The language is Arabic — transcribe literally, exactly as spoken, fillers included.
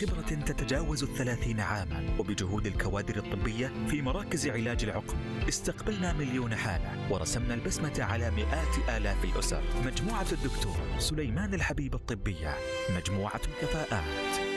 خبرة تتجاوز الثلاثين عاما وبجهود الكوادر الطبية في مراكز علاج العقم استقبلنا مليون حالة ورسمنا البسمة على مئات آلاف الأسر. مجموعة الدكتور سليمان الحبيب الطبية، مجموعة كفاءات.